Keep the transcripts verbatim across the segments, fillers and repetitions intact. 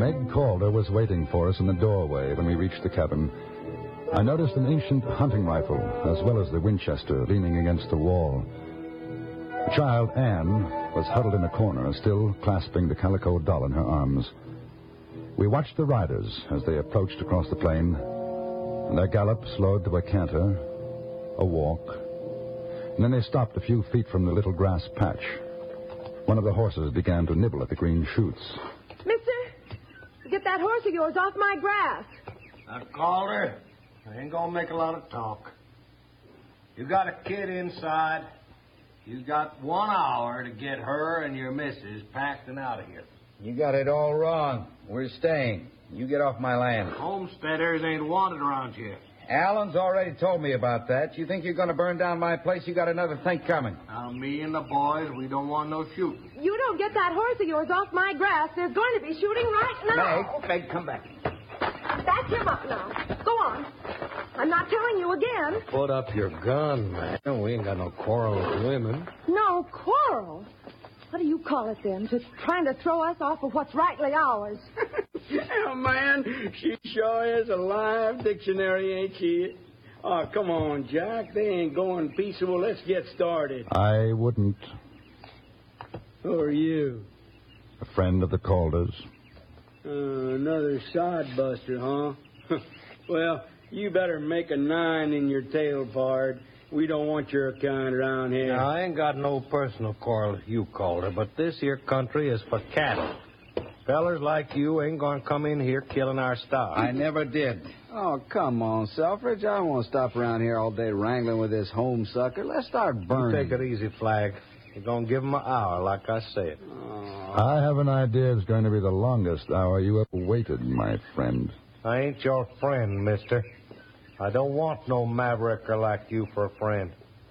Meg Calder was waiting for us in the doorway when we reached the cabin. I noticed an ancient hunting rifle, as well as the Winchester, leaning against the wall. The child, Anne, was huddled in a corner, still clasping the calico doll in her arms. We watched the riders as they approached across the plain, and their gallop slowed to a canter, a walk, and then they stopped a few feet from the little grass patch. One of the horses began to nibble at the green shoots. Mister, get that horse of yours off my grass. I called her. I ain't gonna make a lot of talk. You got a kid inside. You got one hour to get her and your missus packed and out of here. You got it all wrong. We're staying. You get off my land. Homesteaders ain't wanted around here. Alan's already told me about that. You think you're going to burn down my place? You got another thing coming. Now, me and the boys, we don't want no shooting. You don't get that horse of yours off my grass, there's going to be shooting right now. Meg, Meg, come back. Back him up now. Go on. I'm not telling you again. Put up your gun, man. We ain't got no quarrel with women. No quarrel? What do you call it, then? Just trying to throw us off of what's rightly ours. Oh, man, she sure is a live dictionary, ain't she? Oh, come on, Jack. They ain't going peaceable. Let's get started. I wouldn't. Who are you? A friend of the Calders. Uh, another sodbuster, huh? Well, you better make a nine in your tail, pard. We don't want your kind around here. Now, I ain't got no personal quarrel with you, Calder, but this here country is for cattle. Fellers like you ain't gonna come in here killing our stock. I never did. Oh, come on, Selfridge. I don't want to stop around here all day wrangling with this home sucker. Let's start burning. You take it easy, Flag. You're gonna give him an hour, like I said. Oh. I have an idea it's going to be the longest hour you ever waited, my friend. I ain't your friend, mister. I don't want no mavericker like you for a friend.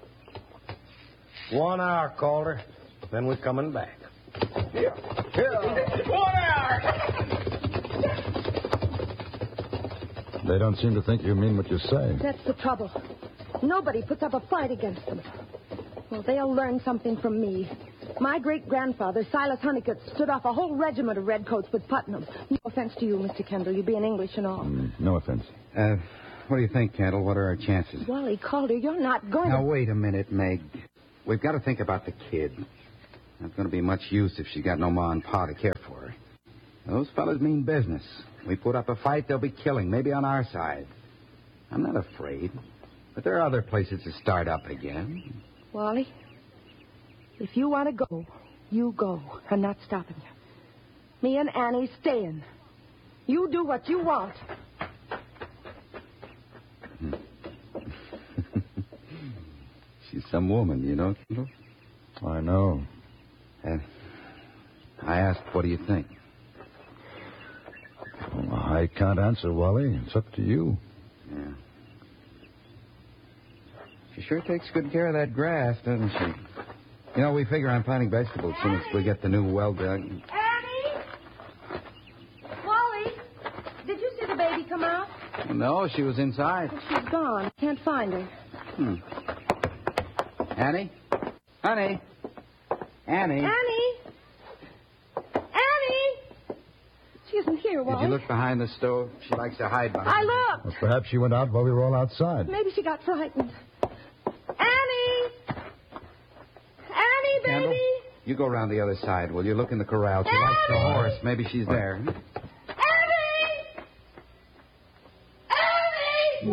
One hour, Calder, then we're coming back. Here. Here. One hour! They don't seem to think you mean what you say. That's the trouble. Nobody puts up a fight against them. Well, they'll learn something from me. My great-grandfather, Silas Honeycutt, stood off a whole regiment of redcoats with Putnam. No offense to you, Mister Kendall. You being English and all. Mm, no offense. Uh, what do you think, Kendall? What are our chances? Wally Calder, you're not going Now, to... wait a minute, Meg. We've got to think about the kid. Not going to be much use if she's got no ma and pa to care for her. Those fellas mean business. We put up a fight, they'll be killing, maybe on our side. I'm not afraid. But there are other places to start up again. Wally, if you want to go, you go. I'm not stopping you. Me and Annie staying. You do what you want. She's some woman, you know, Kendall? I know. And I asked, what do you think? Well, I can't answer, Wally. It's up to you. Yeah. She sure takes good care of that grass, doesn't she? You know, we figure on planting vegetables as soon as we get the new well dug. Annie? Wally, did you see the baby come out? No, she was inside. Well, she's gone. Can't find her. Hmm. Annie? Honey? Annie? Annie? Annie? She isn't here, Wally. Did you look behind the stove? She likes to hide behind I it. looked. Well, perhaps she went out while we were all outside. Maybe she got frightened. Annie! Annie, baby! Kendall, you go around the other side, will you? Look in the corral. She likes the Annie! horse. Maybe she's there. Annie! Annie!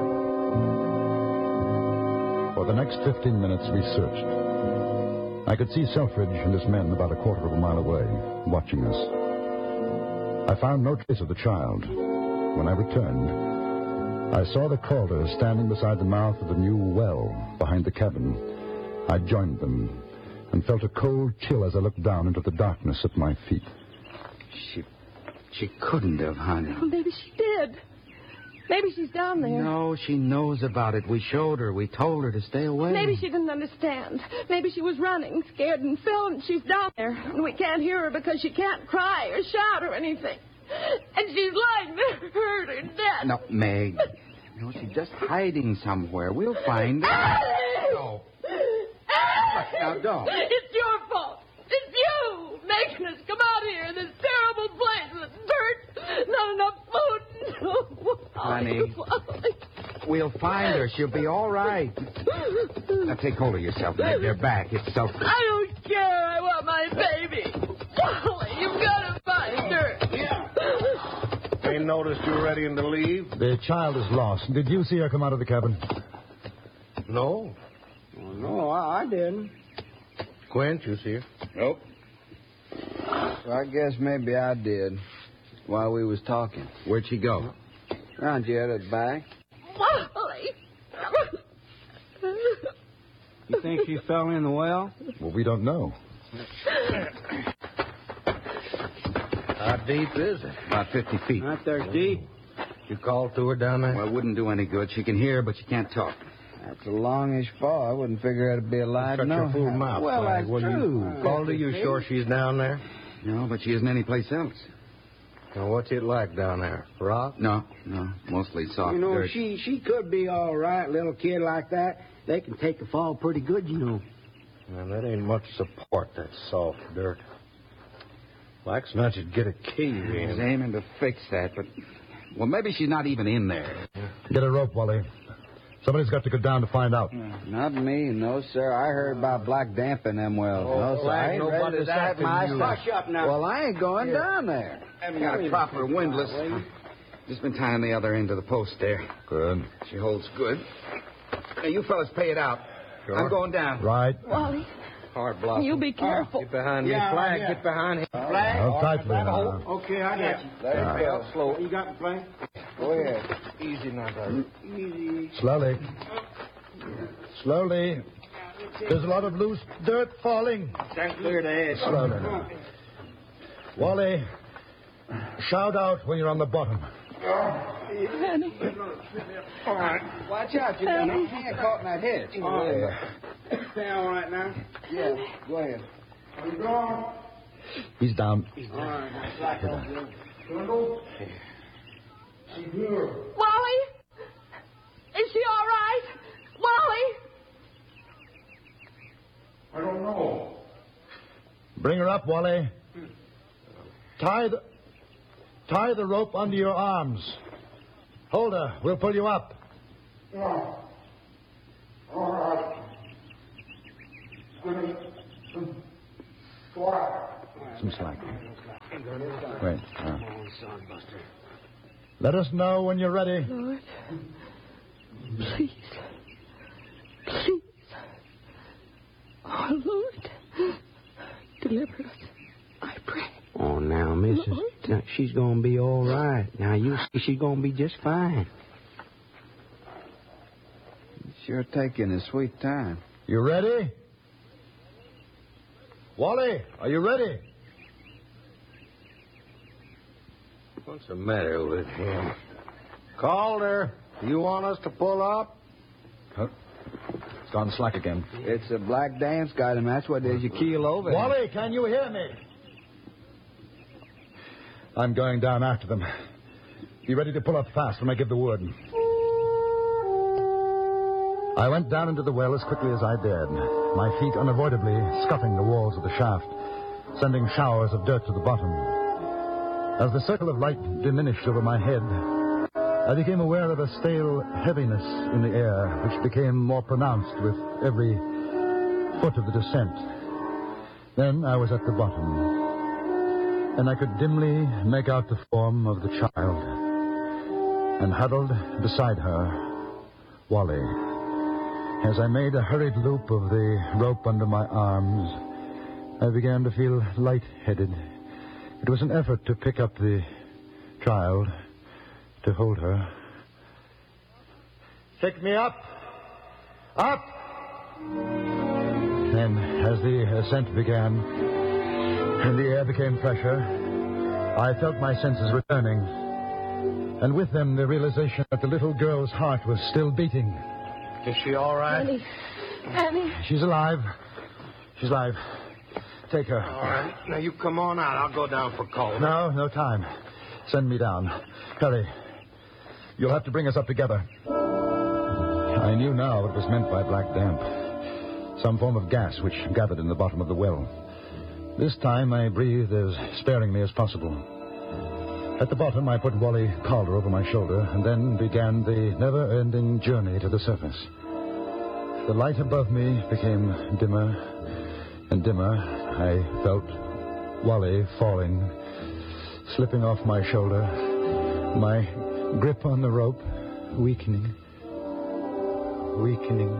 For the next fifteen minutes, we searched. I could see Selfridge and his men about a quarter of a mile away, watching us. I found no trace of the child. When I returned, I saw the Calders standing beside the mouth of the new well behind the cabin. I joined them and felt a cold chill as I looked down into the darkness at my feet. She she couldn't have, honey. Oh, maybe she did. Maybe she's down there. No, she knows about it. We showed her. We told her to stay away. Maybe she didn't understand. Maybe she was running, scared, and fell, and she's down there. And we can't hear her because she can't cry or shout or anything. And she's lying there, hurt or dead. No, Meg. No, she's just hiding somewhere. We'll find her. Annie! No. Annie! Now, don't. It's your fault. It's you making us come out here in this terrible place with dirt honey. We'll find her. She'll be all right. Now, take hold of yourself. Make your back. It's so... I don't care. I want my baby. Wally, you've got to find her. They noticed you were ready to leave? The child is lost. Did you see her come out of the cabin? No. Oh, no, I, I didn't. Quint, you see her? Nope. So I guess maybe I did while we was talking. Where'd she go? Around here at the back. Wally. You think she fell in the well? Well, we don't know. How deep is it? About fifty feet. Not there deep. You called to her down there? Well, it wouldn't do any good. She can hear, but she can't talk. That's a longish fall. I wouldn't figure her to be alive. Shut no. your fool mouth, Well, Flag, that's will true. You? Called her, you sure she's down there? No, but she isn't anyplace else. Now, what's it like down there? Rock? No, no. Mostly soft You know, dirt. she she could be all right, little kid like that. They can take a fall pretty good, you know. Well, that ain't much support, that soft dirt. Like as not you'd get a key I was in. aiming to fix that, but... Well, maybe she's not even in there. Get a rope, Wally. Somebody's got to go down to find out. Not me, no, sir. I heard about black damp in them wells. Oh, no, sir. Flag, I ain't ready to nobody's set after my you. stuff. Hush up now. Well, I ain't going down there. Haven't got a proper windlass. Just been tying the other end of the post there. Good. She holds good. Now, you fellas pay it out. Sure. I'm going down. Right. Wally, Hard block. you be careful. Get behind me, Yeah, Flag. yeah. Get behind him. Flag? How tightly now. Okay, I got you. There you go. Slow. You got the flag? Go ahead. Easy now, darling. Easy. Slowly. Slowly. There's a lot of loose dirt falling. Stand clear the edge. Slowly. Wally, shout out when you're on the bottom. Annie. All right. Watch out. You got a hand caught in that hedge. All right. Stay all right now. Yeah, go ahead. You going? He's down. All right. Slack off. Wally? Is she all right? Wally? I don't know. Bring her up, Wally. Tie the, tie the rope under your arms. Hold her. We'll pull you up. Yeah. All right. Some slack. Wait. Uh, let us know when you're ready. Lord, please, please, oh Lord, deliver us, I pray. Oh, now, Missus Lord. Now, she's going to be all right. Now, you see she's going to be just fine. Sure taking a sweet time. You ready? Wally, are you ready? What's the matter with him? Calder, you want us to pull up? Huh? It's gone slack again. It's a black dance got him. That's what it is. You keel over. Wally, can you hear me? I'm going down after them. Be ready to pull up fast when I give the word. I went down into the well as quickly as I dared, my feet unavoidably scuffing the walls of the shaft, sending showers of dirt to the bottom. As the circle of light diminished over my head, I became aware of a stale heaviness in the air, which became more pronounced with every foot of the descent. Then I was at the bottom, and I could dimly make out the form of the child, and huddled beside her, Wally. As I made a hurried loop of the rope under my arms, I began to feel light-headed. It was an effort to pick up the child, to hold her. Pick me up! Up! And as the ascent began, and the air became fresher, I felt my senses returning, and with them the realization that the little girl's heart was still beating. Is she all right? Annie, Annie. She's alive. She's alive. Take her. All right. Now, you come on out. I'll go down for Calder. No, no time. Send me down. Hurry. You'll have to bring us up together. I knew now what was meant by black damp. Some form of gas which gathered in the bottom of the well. This time I breathed as sparingly as possible. At the bottom, I put Wally Calder over my shoulder and then began the never-ending journey to the surface. The light above me became dimmer and dimmer. I felt Wally falling, slipping off my shoulder, my grip on the rope weakening, weakening.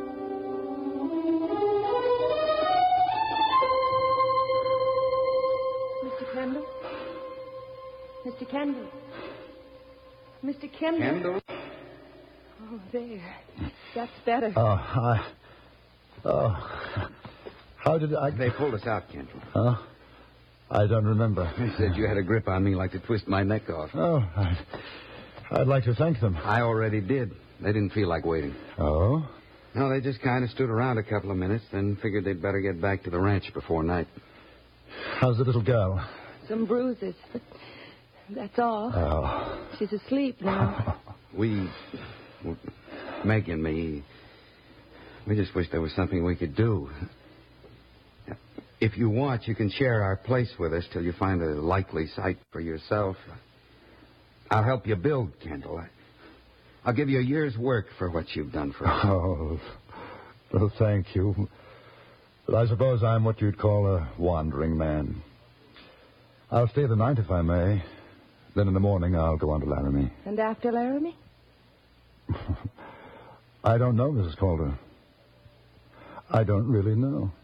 Mister Kendall? Mister Kendall? Mister Kendall? Kendall? Oh, there. That's better. Oh, I... Oh, how did I... They pulled us out, Kendall. Huh? I don't remember. They said you had a grip on me like to twist my neck off. Oh, I'd, I'd like to thank them. I already did. They didn't feel like waiting. Oh? No, they just kind of stood around a couple of minutes, then figured they'd better get back to the ranch before night. How's the little girl? Some bruises, but that's all. Oh. She's asleep now. We... Meg and me... We just wish there was something we could do. If you want, you can share our place with us till you find a likely site for yourself. I'll help you build, Kendall. I'll give you a year's work for what you've done for us. Oh, well, thank you. But I suppose I'm what you'd call a wandering man. I'll stay the night if I may. Then in the morning I'll go on to Laramie. And after Laramie? I don't know, Missus Calder. I don't really know.